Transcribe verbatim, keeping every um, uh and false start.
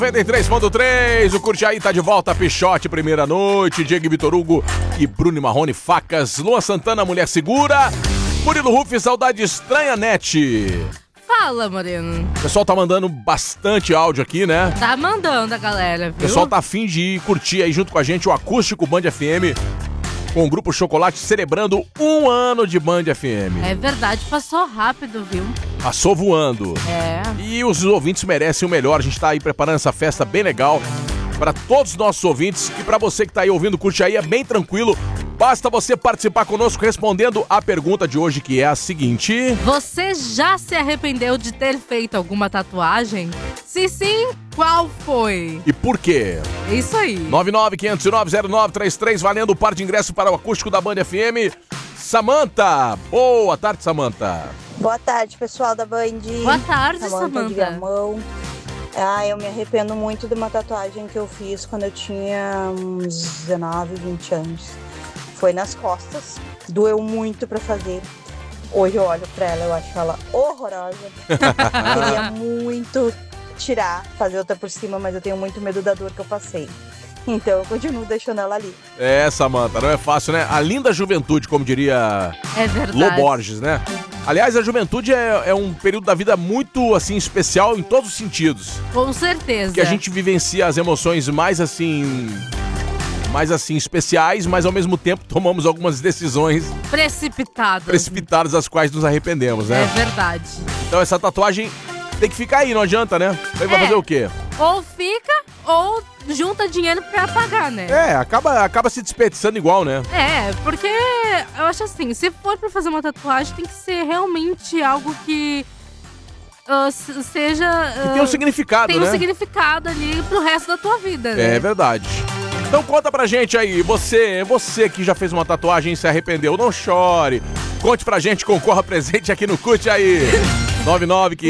noventa e três ponto três, o Curte Aí tá de volta, Pichote, primeira noite, Diego Vitor Hugo e Bruno Marrone, Facas, Luan Santana, Mulher Segura, Murilo Ruff, Saudade Estranha, Net. Fala, Moreno. O pessoal tá mandando bastante áudio aqui, né? Tá mandando a galera, viu? O pessoal tá afim de curtir aí junto com a gente o Acústico Band F M, com o Grupo Chocolate celebrando um ano de Band F M. É verdade, passou rápido, viu? Passou voando. É. E os ouvintes merecem o melhor. A gente tá aí preparando essa festa bem legal para todos os nossos ouvintes. E para você que tá aí ouvindo, Curte Aí, é bem tranquilo. Basta você participar conosco respondendo a pergunta de hoje, que é a seguinte: você já se arrependeu de ter feito alguma tatuagem? Se sim, qual foi? E por quê? É isso aí. nove nove quinhentos e nove zero nove três três, valendo o par de ingresso para o acústico da Band F M. Samanta, boa tarde, Samanta. Boa tarde, pessoal da Band. Boa tarde, Samanta. Samanta. De Gamão. Ah, eu me arrependo muito de uma tatuagem que eu fiz quando eu tinha uns dezenove, vinte anos. Foi nas costas, doeu muito pra fazer. Hoje eu olho pra ela, eu acho ela horrorosa. Queria muito tirar, fazer outra por cima, mas eu tenho muito medo da dor que eu passei. Então eu continuo deixando ela ali. É, Samanta, não é fácil, né? A linda juventude, como diria É verdade. Lô Borges, né? Aliás, a juventude é, é um período da vida muito, assim, especial em todos os sentidos. Com certeza. Que a gente vivencia as emoções mais, assim... mais, assim, especiais, mas ao mesmo tempo tomamos algumas decisões... Precipitadas. Precipitadas, das quais nos arrependemos, né? É verdade. Então essa tatuagem tem que ficar aí, não adianta, né? Aí vai É. fazer o quê? Ou fica, ou junta dinheiro pra pagar, né? É, acaba, acaba se desperdiçando igual, né? É, porque eu acho assim, se for pra fazer uma tatuagem, tem que ser realmente algo que uh, se- seja... Que uh, tem um significado, tem né? um significado ali pro resto da tua vida, né? É verdade. Então conta pra gente aí, você, você que já fez uma tatuagem e se arrependeu, não chore. Conte pra gente, concorra presente aqui no Curte Aí. nove nove